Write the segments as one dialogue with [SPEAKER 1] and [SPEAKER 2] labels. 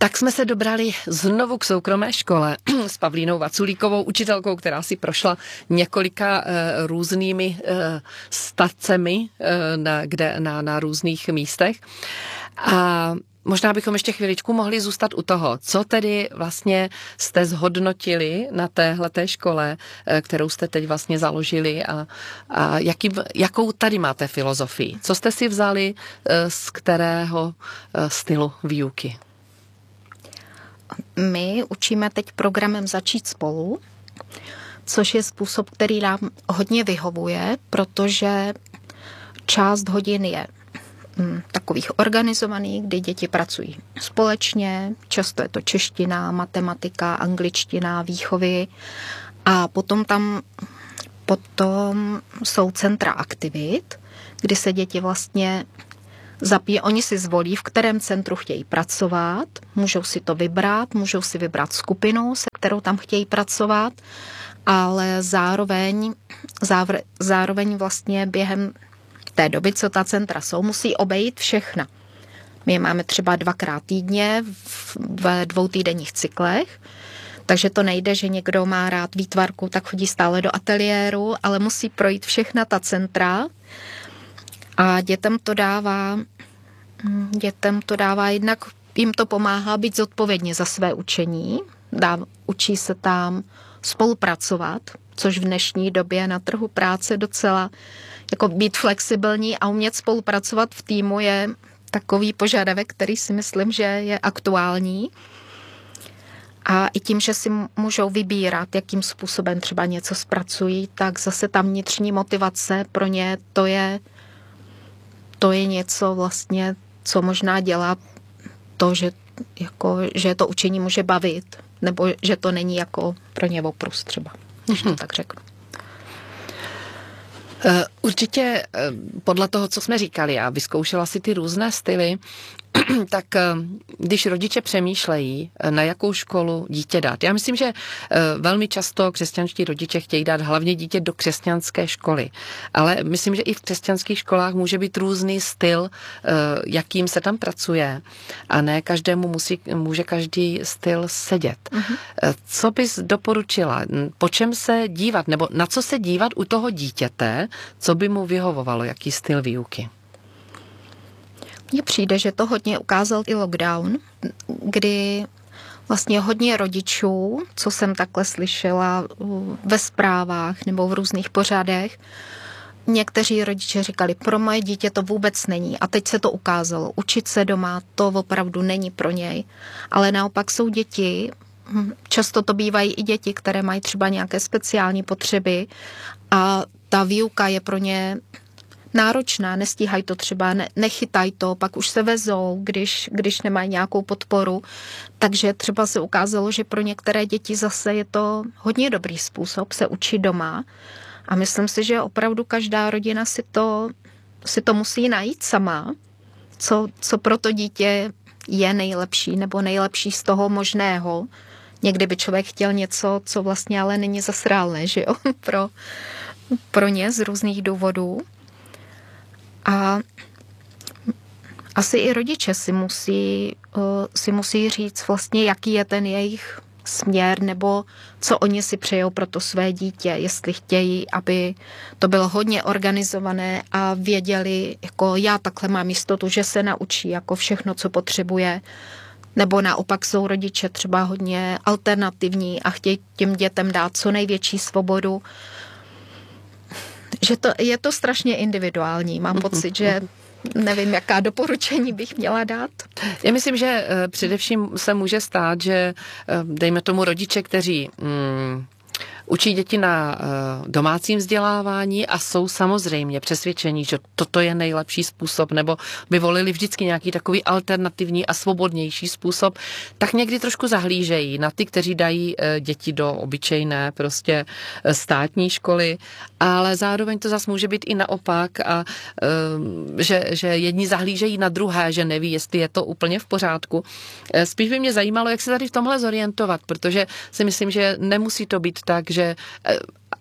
[SPEAKER 1] Tak jsme se dobrali znovu k soukromé škole s Pavlínou Vaculíkovou, učitelkou, která si prošla několika různými stacemi na různých místech. A možná bychom ještě chviličku mohli zůstat u toho, co tedy vlastně jste zhodnotili na téhleté škole, kterou jste teď vlastně založili a jakou tady máte filozofii. Co jste si vzali z kterého stylu výuky?
[SPEAKER 2] My učíme teď programem Začít spolu, což je způsob, který nám hodně vyhovuje, protože část hodin je takových organizovaných, kdy děti pracují společně, často je to čeština, matematika, angličtina, výchovy a potom jsou centra aktivit, kdy se děti vlastně oni si zvolí, v kterém centru chtějí pracovat, můžou si to vybrat, můžou si vybrat skupinu, se kterou tam chtějí pracovat, ale zároveň vlastně během té doby, co ta centra jsou, musí obejít všechna. My je máme třeba 2x týdně ve 2týdenních cyklech, takže to nejde, že někdo má rád výtvarku, tak chodí stále do ateliéru, ale musí projít všechna ta centra a dětem to dává jednak, jim to pomáhá být zodpovědní za své učení, učí se tam spolupracovat, což v dnešní době na trhu práce docela jako být flexibilní a umět spolupracovat v týmu je takový požadavek, který si myslím, že je aktuální. A i tím, že si můžou vybírat, jakým způsobem třeba něco zpracují, tak zase ta vnitřní motivace pro ně to je něco vlastně, co možná dělá to, že to učení může bavit, nebo že to není jako pro ně oprus třeba, když to tak řeknu.
[SPEAKER 1] Určitě podle toho, co jsme říkali, a vyzkoušela si ty různé styly, tak když rodiče přemýšlejí, na jakou školu dítě dát. Já myslím, že velmi často křesťanští rodiče chtějí dát hlavně dítě do křesťanské školy. Ale myslím, že i v křesťanských školách může být různý styl, jakým se tam pracuje. A ne každému může každý styl sedět. Co bys doporučila? Po čem se dívat? Nebo na co se dívat u toho dítěte? Co by mu vyhovovalo? Jaký styl výuky?
[SPEAKER 2] Mně přijde, že to hodně ukázal i lockdown, kdy vlastně hodně rodičů, co jsem takhle slyšela ve zprávách nebo v různých pořadech, někteří rodiče říkali, pro moje dítě to vůbec není a teď se to ukázalo. Učit se doma, to opravdu není pro něj, ale naopak jsou děti, často to bývají i děti, které mají třeba nějaké speciální potřeby a ta výuka je pro ně náročná, nestíhají to třeba, nechytají to, pak už se vezou, když nemají nějakou podporu. Takže třeba se ukázalo, že pro některé děti zase je to hodně dobrý způsob se učit doma. A myslím si, že opravdu každá rodina si to musí najít sama, co pro to dítě je nejlepší, nebo nejlepší z toho možného. Někdy by člověk chtěl něco, co vlastně ale není zas reálné, že jo, pro ně z různých důvodů. A asi i rodiče si musí říct vlastně, jaký je ten jejich směr, nebo co oni si přejou pro to své dítě, jestli chtějí, aby to bylo hodně organizované a věděli, jako já takhle mám jistotu, že se naučí jako všechno, co potřebuje, nebo naopak jsou rodiče třeba hodně alternativní a chtějí těm dětem dát co největší svobodu. Že je to strašně individuální. Mám pocit, že nevím, jaká doporučení bych měla dát.
[SPEAKER 1] Já myslím, že především se může stát, že dejme tomu rodiče, kteří učí děti na domácím vzdělávání a jsou samozřejmě přesvědčení, že toto je nejlepší způsob, nebo by volili vždycky nějaký takový alternativní a svobodnější způsob, tak někdy trošku zahlížejí na ty, kteří dají děti do obyčejné prostě státní školy, ale zároveň to zase může být i naopak a že jedni zahlížejí na druhé, že neví, jestli je to úplně v pořádku. Spíš by mě zajímalo, jak se tady v tomhle zorientovat, protože si myslím, že nemusí to být tak, že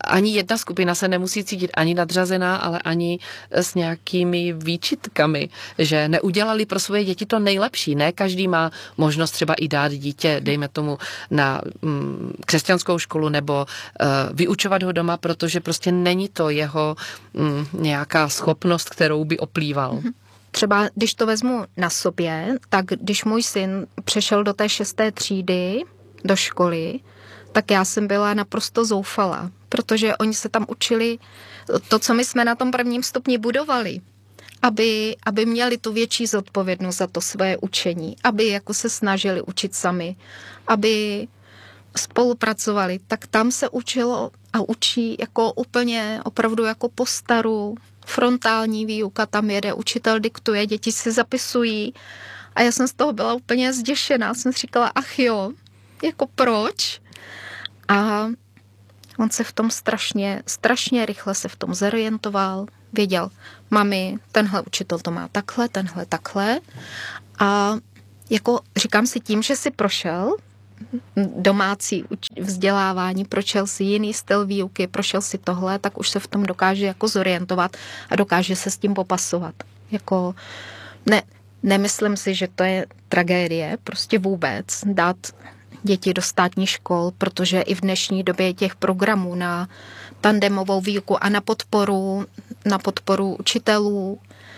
[SPEAKER 1] ani jedna skupina se nemusí cítit ani nadřazená, ale ani s nějakými výčitkami, že neudělali pro svoje děti to nejlepší. Ne každý má možnost třeba i dát dítě, dejme tomu, na křesťanskou školu nebo vyučovat ho doma, protože prostě není to jeho nějaká schopnost, kterou by oplýval.
[SPEAKER 2] Třeba když to vezmu na sobě, tak když můj syn přešel do té 6. třídy do školy, tak já jsem byla naprosto zoufalá, protože oni se tam učili to, co my jsme na tom prvním stupni budovali, aby měli tu větší zodpovědnost za to své učení, aby jako se snažili učit sami, aby spolupracovali, tak tam se učilo a učí jako úplně opravdu jako po staru, frontální výuka, tam jede, učitel diktuje, děti si zapisují a já jsem z toho byla úplně zděšená, jsem si říkala, ach jo, jako proč? A on se v tom strašně rychle se v tom zorientoval, věděl, mami, tenhle učitel to má takhle, tenhle takhle a jako říkám si tím, že si prošel domácí vzdělávání, prošel si jiný styl výuky, prošel si tohle, tak už se v tom dokáže jako zorientovat a dokáže se s tím popasovat. Jako nemyslím si, že to je tragédie, prostě vůbec dát děti do státních škol, protože i v dnešní době těch programů na tandemovou výuku a na podporu učitelů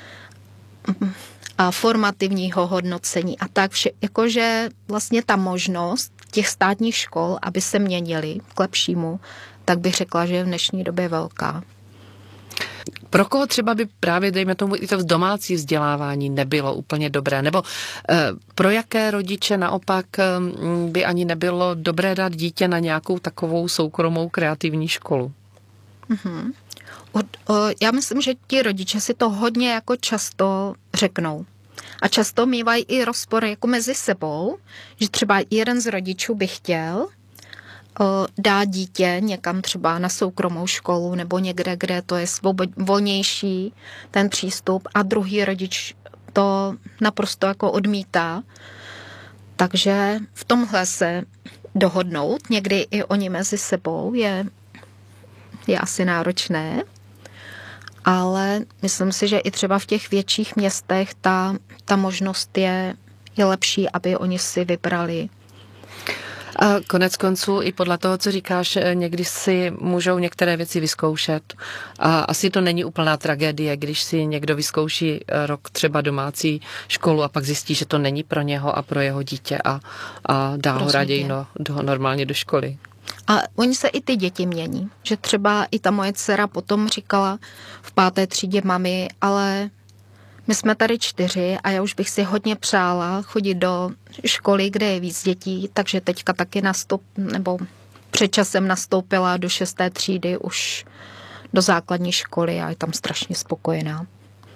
[SPEAKER 2] a formativního hodnocení a tak, jakože vlastně ta možnost těch státních škol, aby se měnily k lepšímu, tak bych řekla, že je v dnešní době velká.
[SPEAKER 1] Pro koho třeba by právě, dejme tomu, i to domácí vzdělávání nebylo úplně dobré? Nebo pro jaké rodiče naopak by ani nebylo dobré dát dítě na nějakou takovou soukromou kreativní školu?
[SPEAKER 2] Mm-hmm. Já myslím, že ti rodiče si to hodně jako často řeknou. A často mívají i rozpory jako mezi sebou, že třeba jeden z rodičů by chtěl dát dítě někam třeba na soukromou školu nebo někde, kde to je volnější ten přístup a druhý rodič to naprosto jako odmítá. Takže v tomhle se dohodnout někdy i oni mezi sebou je asi náročné, ale myslím si, že i třeba v těch větších městech ta možnost je lepší, aby oni si vybrali.
[SPEAKER 1] A konec konců i podle toho, co říkáš, někdy si můžou některé věci vyzkoušet a asi to není úplná tragédie, když si někdo vyzkouší rok třeba domácí školu a pak zjistí, že to není pro něho a pro jeho dítě a dá ho raději normálně do školy.
[SPEAKER 2] A oni se i ty děti mění, že třeba i ta moje dcera potom říkala v 5. třídě mami, ale my jsme tady 4 a já už bych si hodně přála chodit do školy, kde je víc dětí, takže teďka taky nebo před časem nastoupila do 6. třídy už do základní školy a je tam strašně spokojená.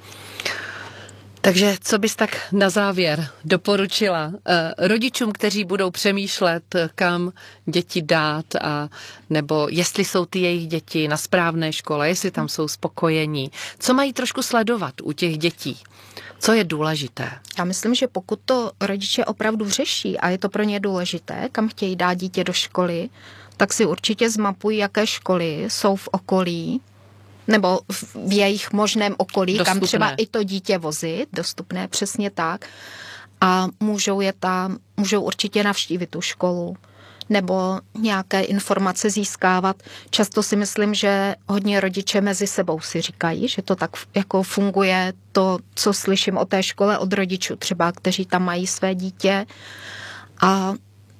[SPEAKER 1] Takže co bys tak na závěr doporučila rodičům, kteří budou přemýšlet, kam děti dát nebo jestli jsou ty jejich děti na správné škole, jestli tam jsou spokojení. Co mají trošku sledovat u těch dětí? Co je důležité?
[SPEAKER 2] Já myslím, že pokud to rodiče opravdu řeší a je to pro ně důležité, kam chtějí dát dítě do školy, tak si určitě zmapují, jaké školy jsou v okolí, nebo v jejich možném okolí, dostupné. Kam třeba i to dítě vozit, dostupné, přesně tak. A můžou určitě navštívit tu školu, nebo nějaké informace získávat. Často si myslím, že hodně rodiče mezi sebou si říkají, že to tak jako funguje, to, co slyším o té škole od rodičů třeba, kteří tam mají své dítě a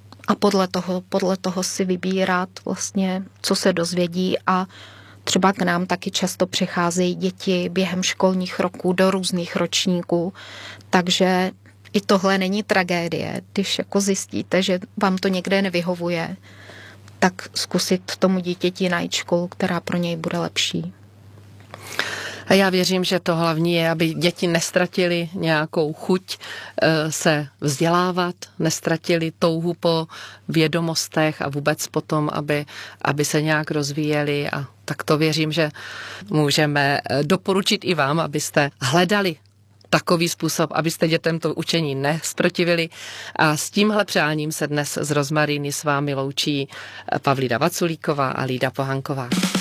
[SPEAKER 2] podle toho si vybírat vlastně, co se dozvědí a třeba k nám taky často přicházejí děti během školních roků do různých ročníků, takže i tohle není tragédie. Když jako zjistíte, že vám to někde nevyhovuje, tak zkusit tomu dítěti najít školu, která pro něj bude lepší.
[SPEAKER 1] A já věřím, že to hlavní je, aby děti nestratili nějakou chuť se vzdělávat, nestratili touhu po vědomostech a vůbec potom, aby se nějak rozvíjeli. A tak to věřím, že můžeme doporučit i vám, abyste hledali takový způsob, abyste dětem to učení nezprotivili. A s tímhle přáním se dnes z Rozmaríny s vámi loučí Pavlída Vaculíková a Lída Pohanková.